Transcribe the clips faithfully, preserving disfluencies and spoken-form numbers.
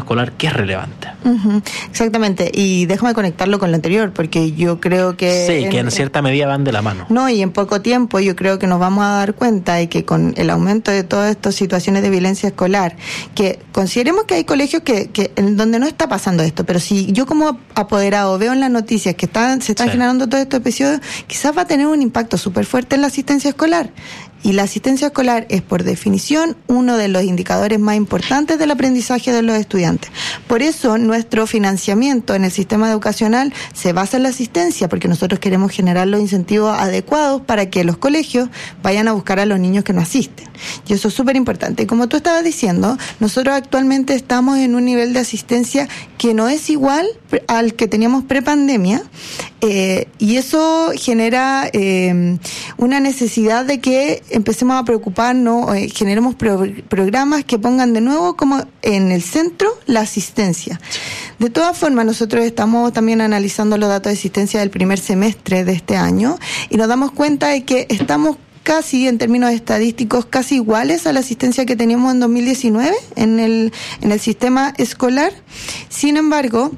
escolar que es relevante. Uh-huh. Exactamente, y déjame conectarlo con lo anterior, porque yo creo que... Sí, en, que en cierta medida van de la mano. No, y en poco tiempo yo creo que nos vamos a dar cuenta de que con el aumento de todas estas situaciones de violencia escolar, que consideremos que hay colegios que, que en donde no está pasando esto, pero si yo como apoderado veo en las noticias que están, se están sí. generando todos estos episodios, quizás va a tener un impacto súper fuerte en la asistencia escolar. Y la asistencia escolar es, por definición, uno de los indicadores más importantes del aprendizaje de los estudiantes. Por eso, nuestro financiamiento en el sistema educacional se basa en la asistencia, porque nosotros queremos generar los incentivos adecuados para que los colegios vayan a buscar a los niños que no asisten. Y eso es súper importante. Y como tú estabas diciendo, nosotros actualmente estamos en un nivel de asistencia que no es igual al que teníamos prepandemia, eh, y eso genera eh, una necesidad de que empecemos a preocuparnos, eh, generemos pro- programas que pongan de nuevo como en el centro la asistencia. De todas formas, nosotros estamos también analizando los datos de asistencia del primer semestre de este año y nos damos cuenta de que estamos casi, en términos estadísticos, casi iguales a la asistencia que teníamos en dos mil diecinueve en el, en el sistema escolar. Sin embargo,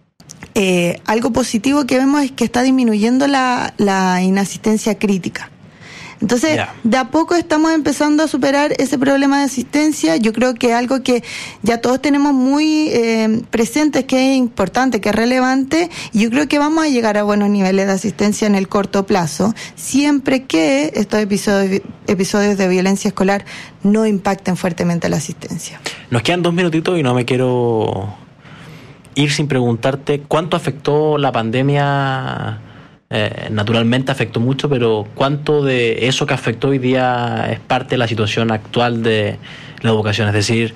eh, algo positivo que vemos es que está disminuyendo la, la inasistencia crítica. Entonces, yeah. de a poco estamos empezando a superar ese problema de asistencia. Yo creo que algo que ya todos tenemos muy eh, presentes, que es importante, que es relevante, y yo creo que vamos a llegar a buenos niveles de asistencia en el corto plazo, siempre que estos episodios, episodios de violencia escolar no impacten fuertemente la asistencia. Nos quedan dos minutitos y no me quiero ir sin preguntarte cuánto afectó la pandemia. Eh, naturalmente afectó mucho, pero ¿cuánto de eso que afectó hoy día es parte de la situación actual de la educación? Es decir,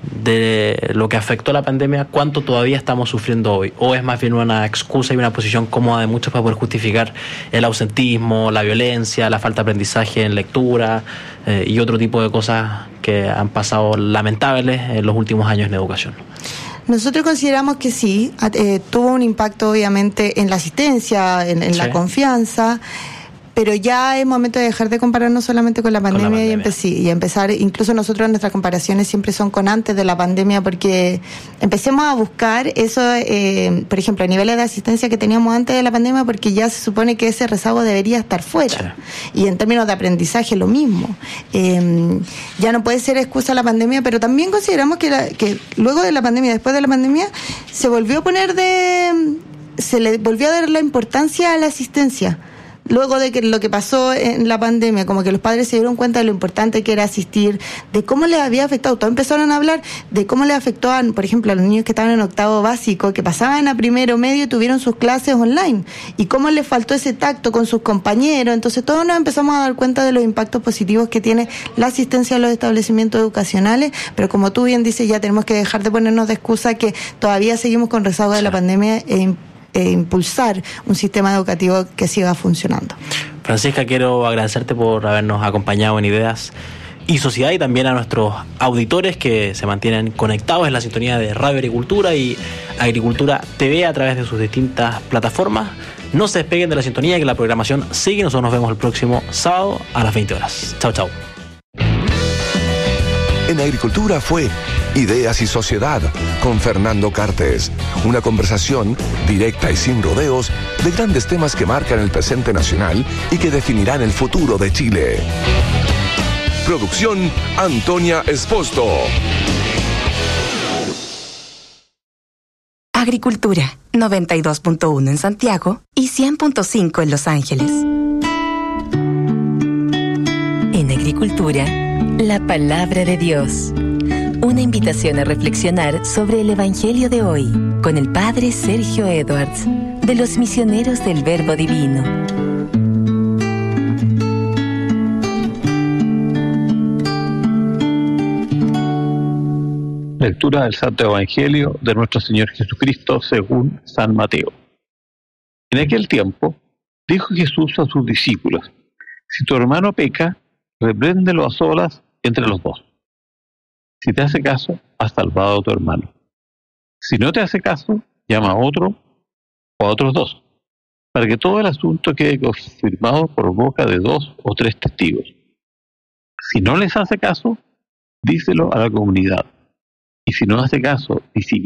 de lo que afectó la pandemia, ¿cuánto todavía estamos sufriendo hoy? ¿O es más bien una excusa y una posición cómoda de muchos para poder justificar el ausentismo, la violencia, la falta de aprendizaje en lectura eh, y otro tipo de cosas que han pasado lamentables en los últimos años en educación? Nosotros consideramos que sí, eh, tuvo un impacto obviamente en la asistencia, en, en sí. la confianza, pero ya es momento de dejar de compararnos solamente con la pandemia, con la pandemia. Y, empe- y empezar, incluso nosotros nuestras comparaciones siempre son con antes de la pandemia, porque empecemos a buscar eso, eh, por ejemplo, a niveles de asistencia que teníamos antes de la pandemia, porque ya se supone que ese rezago debería estar fuera. Sí. Y en términos de aprendizaje lo mismo. Eh, ya no puede ser excusa la pandemia, pero también consideramos que, la, que luego de la pandemia, después de la pandemia, se volvió a poner de... se le volvió a dar la importancia a la asistencia. Luego de que lo que pasó en la pandemia, como que los padres se dieron cuenta de lo importante que era asistir, de cómo les había afectado. Todos empezaron a hablar de cómo les afectó, a, por ejemplo, a los niños que estaban en octavo básico, que pasaban a primero medio y tuvieron sus clases online, y cómo les faltó ese tacto con sus compañeros. Entonces todos nos empezamos a dar cuenta de los impactos positivos que tiene la asistencia a los establecimientos educacionales, pero como tú bien dices, ya tenemos que dejar de ponernos de excusa que todavía seguimos con rezago de la pandemia e e impulsar un sistema educativo que siga funcionando. Francisca, quiero agradecerte por habernos acompañado en Ideas y Sociedad, y también a nuestros auditores que se mantienen conectados en la sintonía de Radio Agricultura y Agricultura T V a través de sus distintas plataformas. No se despeguen de la sintonía, que la programación sigue. Nosotros nos vemos el próximo sábado a las veinte horas. Chao, chao. En Agricultura fue Ideas y Sociedad con Fernando Cartes. Una conversación directa y sin rodeos de grandes temas que marcan el presente nacional y que definirán el futuro de Chile. Producción Antonia Esposto. Agricultura, noventa y dos punto uno en Santiago y cien punto cinco en Los Ángeles. En Agricultura, la palabra de Dios. Una invitación a reflexionar sobre el Evangelio de hoy con el Padre Sergio Edwards, de los Misioneros del Verbo Divino. Lectura del Santo Evangelio de nuestro Señor Jesucristo según San Mateo. En aquel tiempo, dijo Jesús a sus discípulos: si tu hermano peca, repréndelo a solas entre los dos. Si te hace caso, has salvado a tu hermano. Si no te hace caso, llama a otro o a otros dos, para que todo el asunto quede confirmado por boca de dos o tres testigos. Si no les hace caso, díselo a la comunidad. Y si no hace caso, ni siquiera